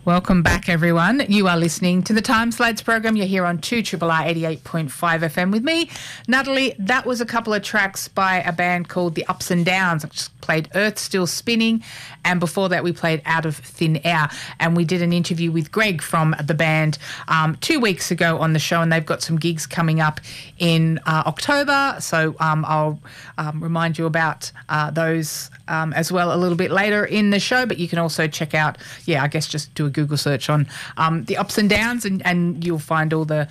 Welcome back, everyone. You are listening to the Time Slates program. You're here on 2RRR 88.5 FM with me, Natalie. That was a couple of tracks by a band called The Ups and Downs. I just played Earth Still Spinning, and before that we played Out of Thin Air. And we did an interview with Greg from the band 2 weeks ago on the show, and they've got some gigs coming up in October. So I'll remind you about those as well a little bit later in the show. But you can also check out, I guess just do a Google search on The Ups and Downs, and you'll find all the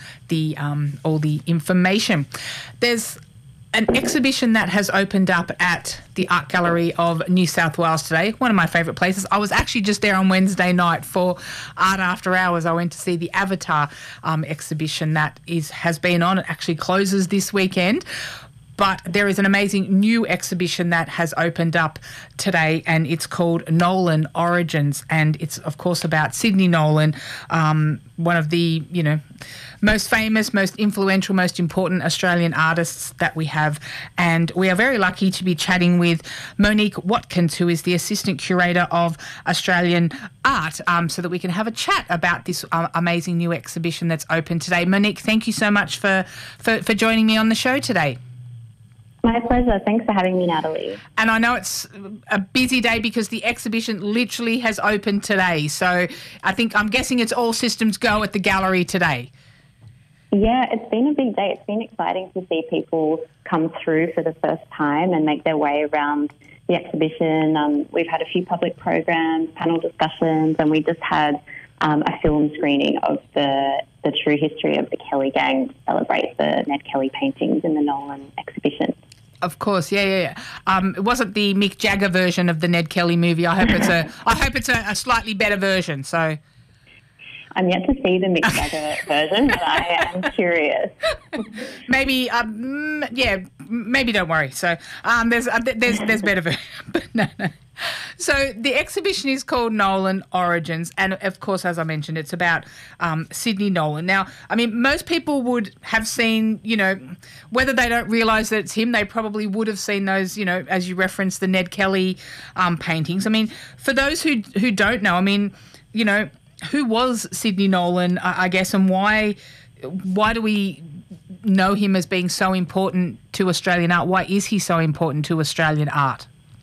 information. There's an exhibition that has opened up at the Art Gallery of New South Wales today, one of my favourite places. I was actually just there on Wednesday night for Art After Hours. I went to see the Avatar exhibition that has been on. It actually closes this weekend. But there is an amazing new exhibition that has opened up today, and it's called Nolan Origins, and it's, of course, about Sydney Nolan, one of the, most famous, most influential, most important Australian artists that we have. And we are very lucky to be chatting with Monique Watkins, who is the Assistant Curator of Australian Art, so that we can have a chat about this amazing new exhibition that's open today. Monique, thank you so much for joining me on the show today. My pleasure. Thanks for having me, Natalie. And I know it's a busy day because the exhibition literally has opened today. So I'm guessing it's all systems go at the gallery today. Yeah, it's been a big day. It's been exciting to see people come through for the first time and make their way around the exhibition. We've had a few public programs, panel discussions, and we just had a film screening of the true history of the Kelly Gang to celebrate the Ned Kelly paintings in the Nolan exhibition. Of course, yeah. It wasn't the Mick Jagger version of the Ned Kelly movie. I hope it's a slightly better version. So, I'm yet to see the Mick Jagger version, but I am curious. Maybe, maybe don't worry. So, there's better version, but no. So the exhibition is called Nolan Origins, and of course, as I mentioned, it's about Sydney Nolan. Now, I mean, most people would have seen, whether they don't realise that it's him, they probably would have seen those, as you referenced, the Ned Kelly paintings. I mean, for those who don't know, I mean, who was Sydney Nolan, I guess, and why do we know him as being so important to Australian art? Why is he so important to Australian art?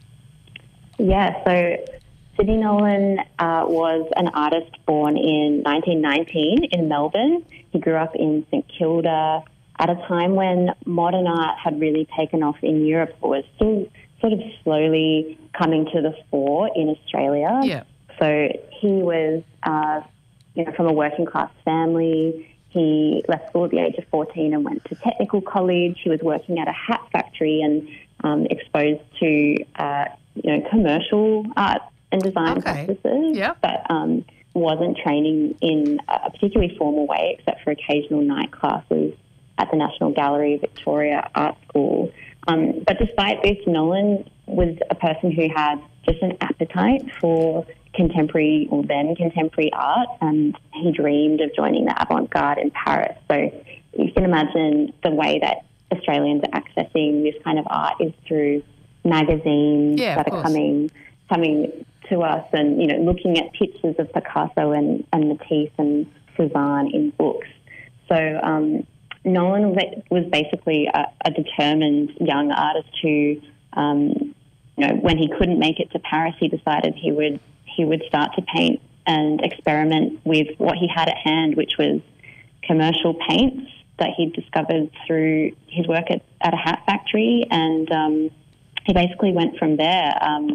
Yeah, so Sydney Nolan was an artist born in 1919 in Melbourne. He grew up in St Kilda at a time when modern art had really taken off in Europe, but was still sort of slowly coming to the fore in Australia. Yeah. So he was, from a working class family. He left school at the age of 14 and went to technical college. He was working at a hat factory and exposed to commercial art and design practices, but wasn't training in a particularly formal way except for occasional night classes at the National Gallery of Victoria Art School. But despite this, Nolan was a person who had just an appetite for contemporary art, and he dreamed of joining the avant-garde in Paris. So you can imagine the way that Australians are accessing this kind of art is through magazines that are coming to us, and looking at pictures of Picasso and Matisse and Cézanne in books. So Nolan was basically a determined young artist who, when he couldn't make it to Paris, he decided he would start to paint and experiment with what he had at hand, which was commercial paints that he'd discovered through his work at a hat factory, and he basically went from there,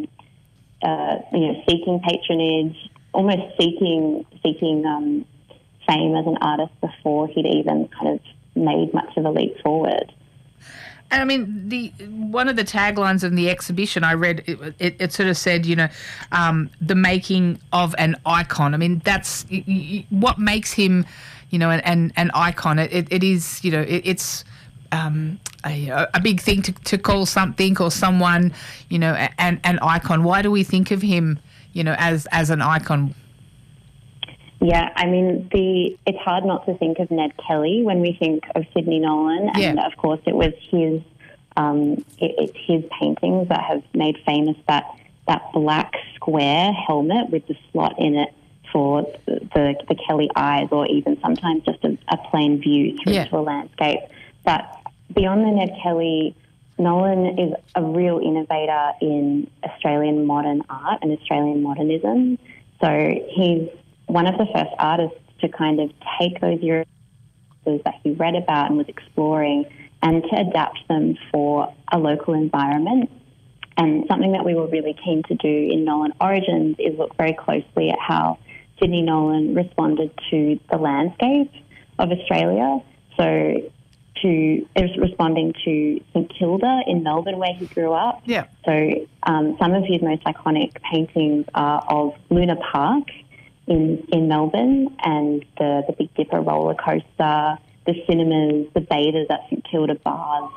seeking patronage, almost seeking fame as an artist before he'd even kind of made much of a leap forward. And I mean, one of the taglines in the exhibition I read, it sort of said, the making of an icon. I mean, that's what makes him, an icon. It is, it's a big thing to call something or someone, an icon. Why do we think of him, as an icon? Yeah, I mean, it's hard not to think of Ned Kelly when we think of Sydney Nolan, and of course it was his it's his paintings that have made famous that black square helmet with the slot in it for the Kelly eyes, or even sometimes just a plain view through to a landscape. But beyond the Ned Kelly, Nolan is a real innovator in Australian modern art and Australian modernism. So he's one of the first artists to kind of take those European that he read about and was exploring and to adapt them for a local environment. And something that we were really keen to do in Nolan Origins is look very closely at how Sydney Nolan responded to the landscape of Australia. So it was responding to St Kilda in Melbourne, where he grew up. Yeah. So some of his most iconic paintings are of Luna Park in Melbourne, and the Big Dipper roller coaster, the cinemas, the bathers at St Kilda Baths.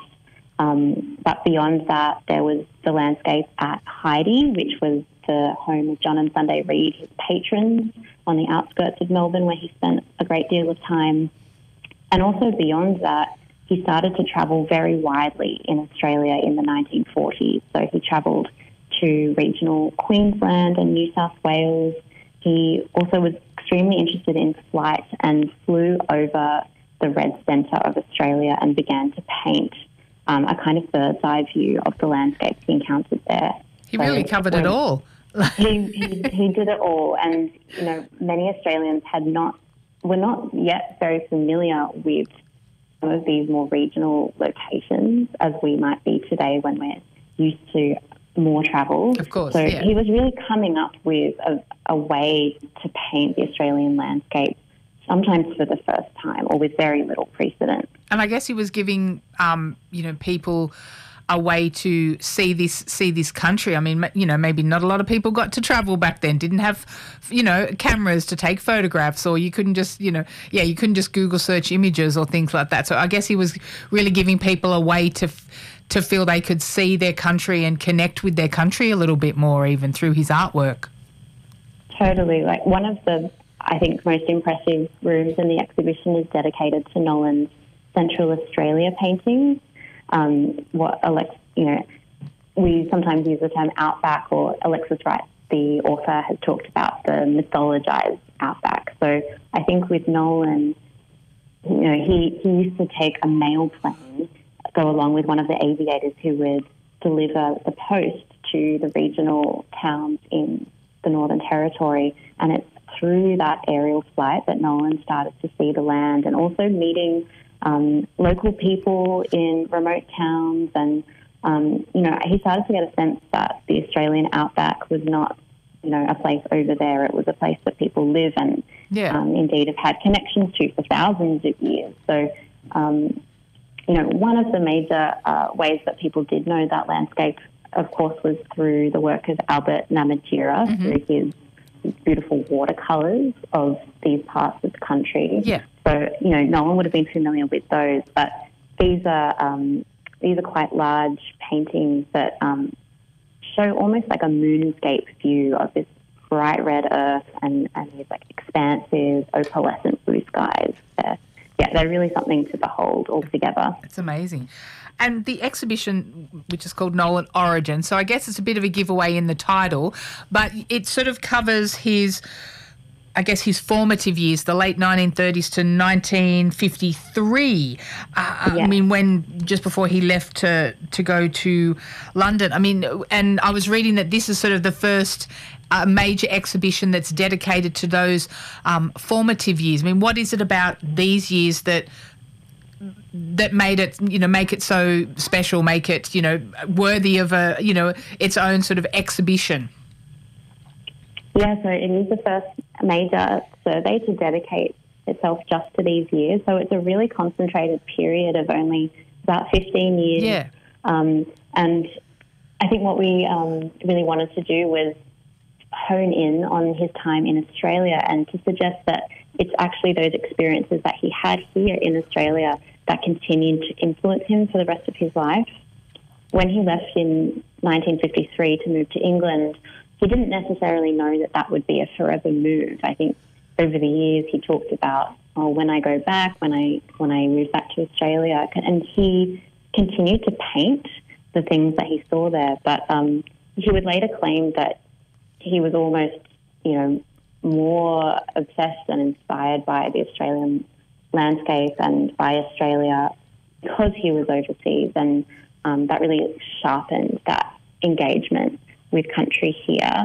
But beyond that, there was the landscape at Heidi, which was the home of John and Sunday Reid, his patrons, on the outskirts of Melbourne, where he spent a great deal of time. And also beyond that, he started to travel very widely in Australia in the 1940s. So he travelled to regional Queensland and New South Wales. He also was extremely interested in flight and flew over the red centre of Australia and began to paint a kind of bird's eye view of the landscapes he encountered there. He really covered it all. he did it all, and many Australians were not yet very familiar with some of these more regional locations as we might be today when we're used to more travel. Of course, so he was really coming up with a way to paint the Australian landscape, sometimes for the first time or with very little precedent. And I guess he was giving, people a way to see this country. I mean, maybe not a lot of people got to travel back then, didn't have, cameras to take photographs, or you couldn't just, you couldn't just Google search images or things like that. So I guess he was really giving people a way to feel they could see their country and connect with their country a little bit more, even through his artwork. Totally. Like, one of the, I think, most impressive rooms in the exhibition is dedicated to Nolan's Central Australia paintings. We sometimes use the term outback, or Alexis Wright, the author, has talked about the mythologized outback. So I think with Nolan, he used to take a mail plane, go along with one of the aviators who would deliver the post to the regional towns in the Northern Territory, and it's through that aerial flight that Nolan started to see the land, and also meeting local people in remote towns. And, he started to get a sense that the Australian outback was not, a place over there. It was a place that people live and indeed have had connections to for thousands of years. So, one of the major ways that people did know that landscape, of course, was through the work of Albert Namatjira, through his beautiful watercolours of these parts of the country. Yeah. So, no one would have been familiar with those, but these are quite large paintings that show almost like a moonscape view of this bright red earth and these like expansive opalescent blue skies. They're really something to behold altogether. It's amazing. And the exhibition, which is called Nolan Origins, so I guess it's a bit of a giveaway in the title, but it sort of covers his formative years, the late 1930s to 1953. I mean, when just before he left to go to London. I mean, and I was reading that this is sort of the first major exhibition that's dedicated to those formative years. I mean, what is it about these years that made it, make it so special, make it, worthy of its own sort of exhibition? Yeah, so it is the first major survey to dedicate itself just to these years. So it's a really concentrated period of only about 15 years. Yeah. And I think what we really wanted to do was hone in on his time in Australia and to suggest that it's actually those experiences that he had here in Australia that continued to influence him for the rest of his life. When he left in 1953 to move to England, he didn't necessarily know that would be a forever move. I think over the years he talked about, when I go back, when I move back to Australia, and he continued to paint the things that he saw there. But he would later claim that he was almost, more obsessed and inspired by the Australian landscape and by Australia because he was overseas, and that really sharpened that engagement with country here.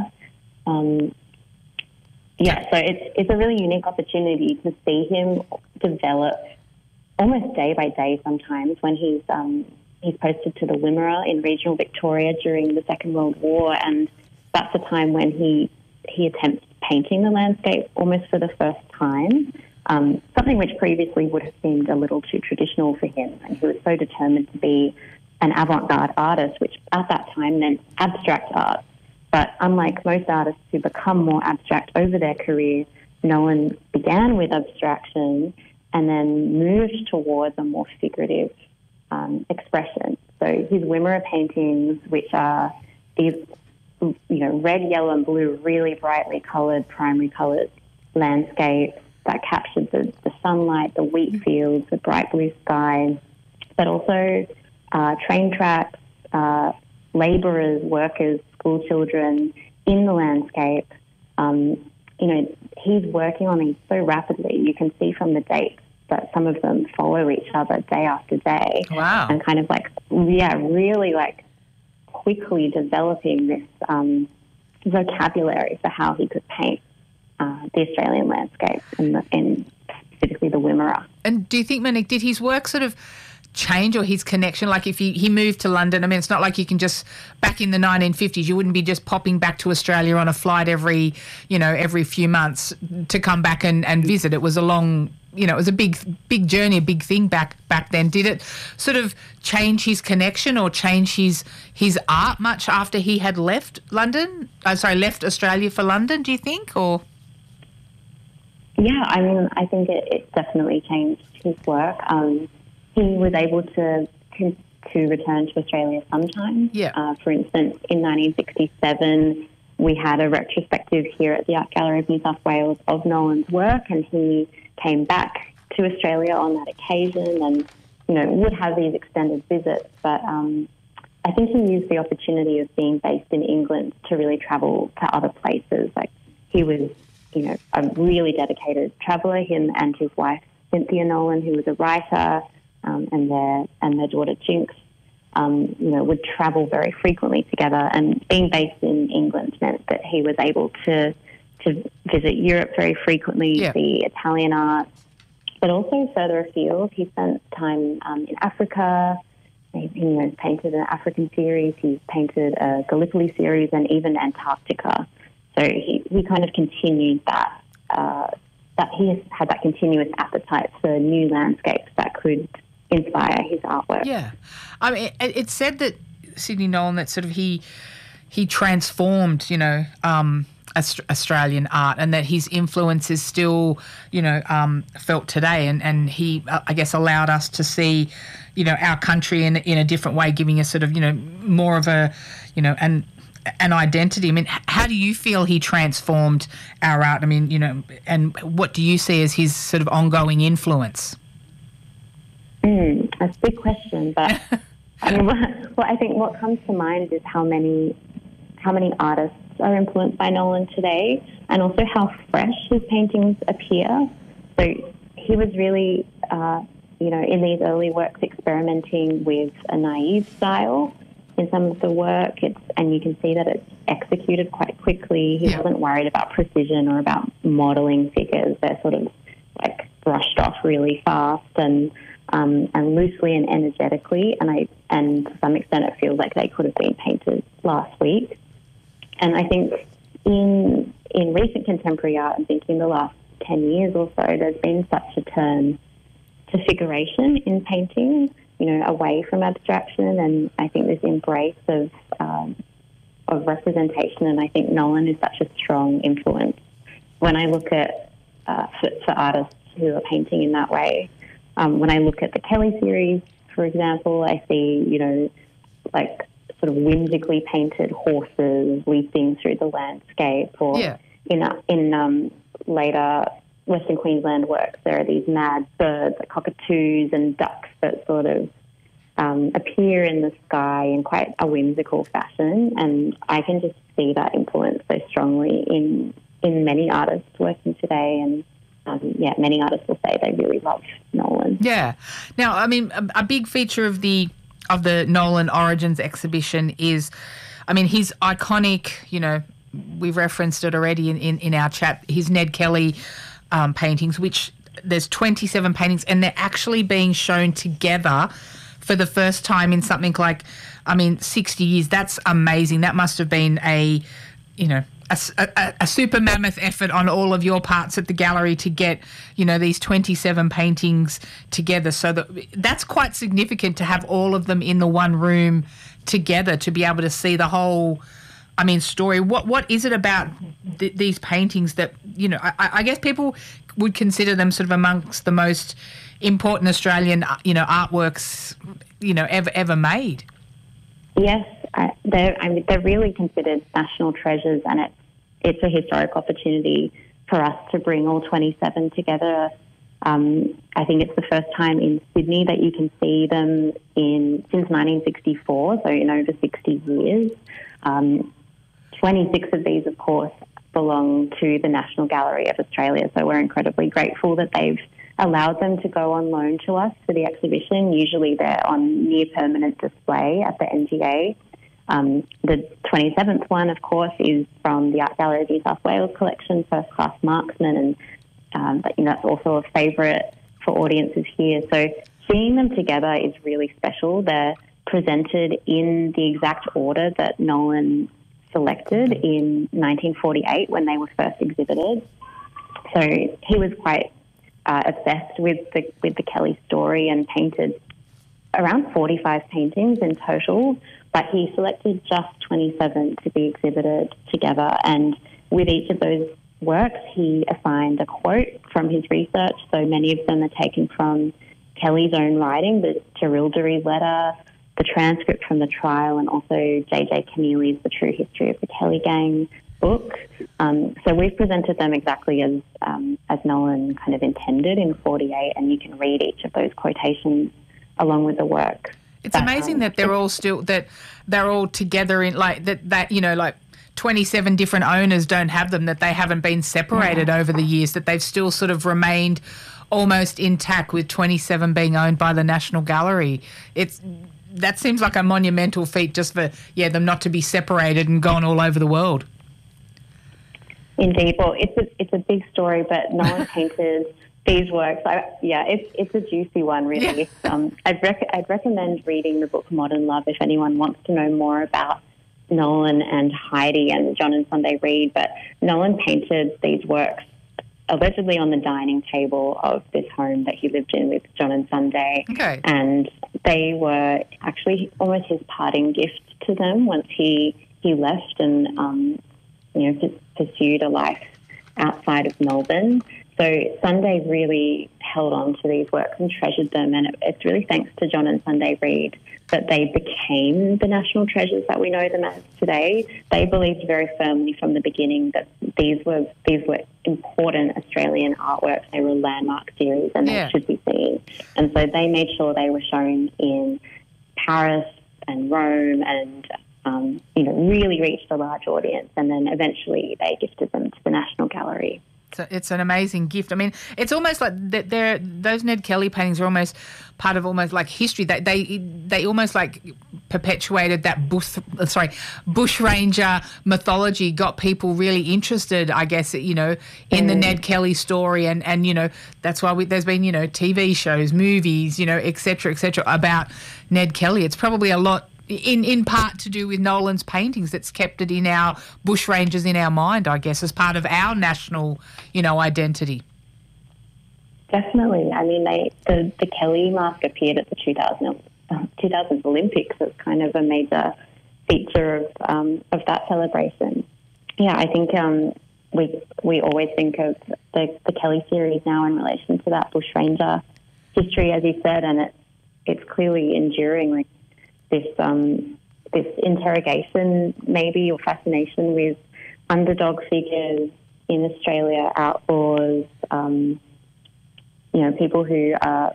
So it's a really unique opportunity to see him develop almost day by day sometimes when he's posted to the Wimmera in regional Victoria during the Second World War, and that's the time when he attempts painting the landscape almost for the first time, something which previously would have seemed a little too traditional for him, and he was so determined to be an avant-garde artist, which at that time meant abstract art. But unlike most artists who become more abstract over their career, Nolan began with abstraction and then moved towards a more figurative expression. So his Wimmera paintings, which are these, red, yellow and blue, really brightly coloured, primary coloured landscapes that captured the sunlight, the wheat fields, the bright blue sky, but also train tracks, labourers, workers, school children in the landscape. He's working on these so rapidly. You can see from the dates that some of them follow each other day after day. Wow. And kind of really quickly developing this vocabulary for how he could paint the Australian landscape and specifically the Wimmera. And do you think, Monique, did his work sort of change, or his connection? Like if he moved to London, I mean, it's not like you can just, back in the 1950s, you wouldn't be just popping back to Australia on a flight every few months to come back and visit. It was a long, it was a big journey, a big thing back then. Did it sort of change his connection or change his art much after he had left left Australia for London, do you think? Or yeah, I mean, I think it definitely changed his work. He was able to return to Australia sometime. Yeah. For instance, in 1967, we had a retrospective here at the Art Gallery of New South Wales of Nolan's work, and he came back to Australia on that occasion and, would have these extended visits. But I think he used the opportunity of being based in England to really travel to other places. Like, he was, a really dedicated traveller, him and his wife, Cynthia Nolan, who was a writer, and their daughter Jinx, would travel very frequently together. And being based in England meant that he was able to visit Europe very frequently, see Italian art, but also further afield. He spent time in Africa. He painted an African series. He painted a Gallipoli series and even Antarctica. So he kind of continued that he had that continuous appetite for new landscapes that could inspire his artwork. Yeah. I mean, it's said that Sidney Nolan, that sort of he transformed, Australian art, and that his influence is still, felt today, and he, I guess, allowed us to see, our country in a different way, giving us sort of, more of a, an identity. I mean, how do you feel he transformed our art? I mean, and what do you see as his sort of ongoing influence? That's a big question, but I think what comes to mind is how many artists are influenced by Nolan today, and also how fresh his paintings appear. So he was really, in these early works experimenting with a naive style in some of the work, and you can see that it's executed quite quickly. He wasn't worried about precision or about modelling figures. They're sort of like brushed off really fast and loosely and energetically, and to some extent it feels like they could have been painted last week. And I think in recent contemporary art, I'm thinking the last 10 years or so, there's been such a turn to figuration in painting, away from abstraction, and I think this embrace of representation, and I think Nolan is such a strong influence. When I look at for artists who are painting in that way, when I look at the Kelly series, for example, I see, sort of whimsically painted horses leaping through the landscape, or in later Western Queensland works, there are these mad birds, like cockatoos and ducks, that sort of appear in the sky in quite a whimsical fashion, and I can just see that influence so strongly in many artists working today, and many artists will say they really love Nolan. Yeah. Now, I mean, a big feature of the Nolan Origins exhibition is, I mean, his iconic, you know, we've referenced it already in our chat, his Ned Kelly paintings, which there's 27 paintings, and they're actually being shown together for the first time in something like, 60 years. That's amazing. That must have been a super mammoth effort on all of your parts at the gallery to get, you know, these 27 paintings together. So that's quite significant to have all of them in the one room together, to be able to see the whole, story. What is it about these paintings that, you know, I guess people would consider them sort of amongst the most important Australian, artworks, ever made? Yes, they're really considered national treasures, and it's a historic opportunity for us to bring all 27 together. I think it's the first time in Sydney that you can see them since 1964, so in over 60 years. 26 of these, of course, belong to the National Gallery of Australia, so we're incredibly grateful that they've allowed them to go on loan to us for the exhibition. Usually they're on near permanent display at the NGA. The 27th one, of course, is from the Art Gallery of New South Wales collection, First Class Marksman, and that's also a favourite for audiences here. So seeing them together is really special. They're presented in the exact order that Nolan selected in 1948 when they were first exhibited. So he was quite obsessed with the Kelly story and painted around 45 paintings in total, but he selected just 27 to be exhibited together. And with each of those works, he assigned a quote from his research. So many of them are taken from Kelly's own writing, the Jerilderie letter, the transcript from the trial, and also J.J. Keneally's The True History of the Kelly Gang book. So we've presented them exactly as Nolan kind of intended in 48, and you can read each of those quotations along with the work. It's amazing that they're all together in like 27 different owners don't have them, that they haven't been separated over the years, that they've still sort of remained almost intact, with 27 being owned by the National Gallery. That seems like a monumental feat, just for them not to be separated and gone all over the world. Indeed. Well, it's a big story, but Nolan painted these works. It's a juicy one, really. Yeah. I'd recommend reading the book Modern Love if anyone wants to know more about Nolan and Heidi and John and Sunday Reid. But Nolan painted these works allegedly on the dining table of this home that he lived in with John and Sunday. Okay. And they were actually almost his parting gift to them once he left and pursued a life outside of Melbourne. So Sunday really held on to these works and treasured them, and it's really thanks to John and Sunday Reid that they became the national treasures that we know them as today. They believed very firmly from the beginning that these were important Australian artworks. They were landmark series, and they should be seen. And so they made sure they were shown in Paris and Rome, and really reached a large audience. And then eventually they gifted them to the National Gallery. It's an amazing gift. I mean, it's almost like those Ned Kelly paintings are almost part of almost like history. They almost like perpetuated that bushranger mythology, got people really interested, I guess, in the Ned Kelly story, and that's why there's been TV shows, movies, et cetera, about Ned Kelly. It's probably a lot in part to do with Nolan's paintings that's kept it in our bushrangers in our mind, I guess, as part of our national, identity. Definitely. I mean, the Kelly mask appeared at the 2000 Olympics as kind of a major feature of that celebration. Yeah, I think we always think of the Kelly series now in relation to that bushranger history, as you said, and it's clearly enduring, like this interrogation maybe, or fascination with underdog figures in Australia, outlaws, people who are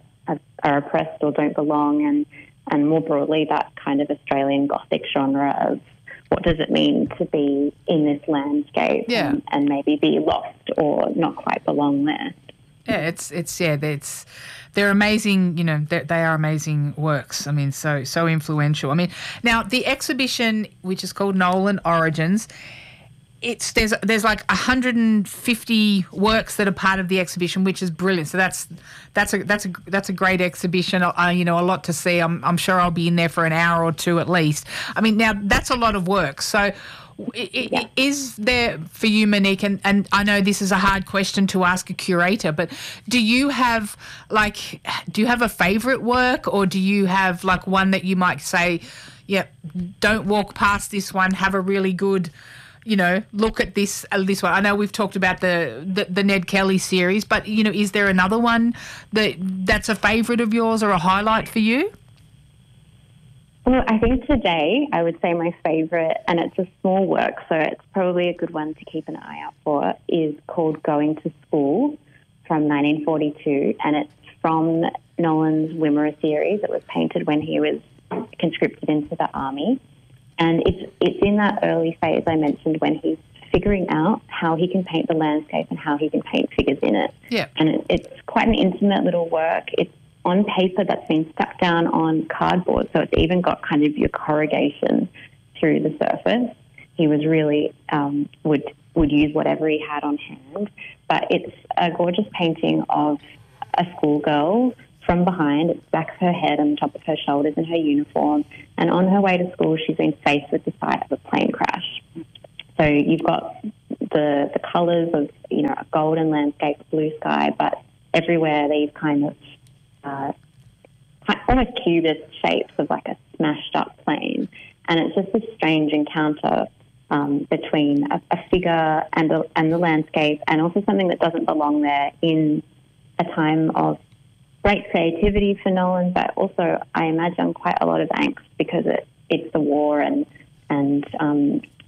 oppressed or don't belong, and more broadly that kind of Australian Gothic genre of what does it mean to be in this landscape and maybe be lost or not quite belong there. Yeah, they're amazing. You know, they are amazing works. I mean, so influential. I mean, now the exhibition, which is called Nolan Origins, there's like 150 works that are part of the exhibition, which is brilliant. So that's a great exhibition. You know, a lot to see. I'm sure I'll be in there for an hour or two at least. I mean, now that's a lot of work. So. Is there for you, Monique, and I know this is a hard question to ask a curator, but do you have a favourite work, or do you have like one that you might say, yeah, don't walk past this one, have a really good, you know, look at this one? I know we've talked about the Ned Kelly series, but you know, is there another one that's a favourite of yours or a highlight for you? Well, I think today I would say my favourite, and it's a small work, so it's probably a good one to keep an eye out for, is called Going to School from 1942, and it's from Nolan's Wimmera series. It was painted when he was conscripted into the army, and it's in that early phase I mentioned when he's figuring out how he can paint the landscape and how he can paint figures in it. Yeah. And it's quite an intimate little work. It's on paper that's been stuck down on cardboard, so it's even got kind of your corrugation through the surface. He was really would use whatever he had on hand, but it's a gorgeous painting of a schoolgirl from behind. It's back of her head and top of her shoulders in her uniform, and on her way to school she's been faced with the sight of a plane crash. So you've got the colours of, you know, a golden landscape, blue sky, but everywhere these kind of almost cubist shapes of like a smashed up plane, and it's just this strange encounter between a figure and the landscape, and also something that doesn't belong there in a time of great creativity for Nolan, but also I imagine quite a lot of angst because it's the war and